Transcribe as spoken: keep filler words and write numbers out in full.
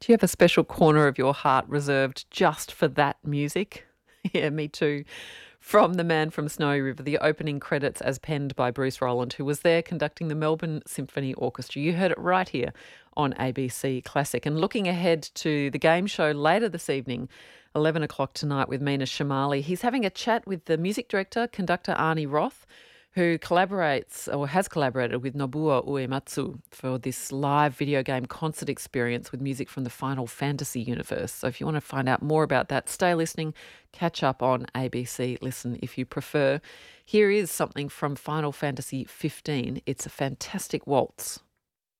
Do you have a special corner of your heart reserved just for that music? Yeah, me too. From The Man from Snowy River, the opening credits as penned by Bruce Rowland, who was there conducting the Melbourne Symphony Orchestra. You heard it right here on A B C Classic. And looking ahead to the game show later this evening, eleven o'clock tonight with Mina Shamali, he's having a chat with the music director, conductor Arnie Roth, who collaborates or has collaborated with Nobuo Uematsu for this live video game concert experience with music from the Final Fantasy universe. So if you want to find out more about that, stay listening, catch up on A B C Listen if you prefer. Here is something from Final Fantasy fifteen. It's a fantastic waltz.